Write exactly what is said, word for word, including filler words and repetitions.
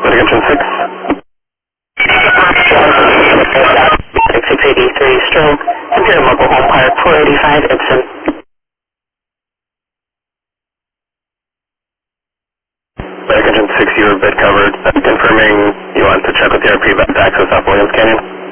Litigation six. six eighty-three Stroke, Imperial Mobile Home Park, four eighty-five Ibsen. Litigation six, you were bid covered. Uh, confirming you want to check with your pre-vet access off Williams Canyon.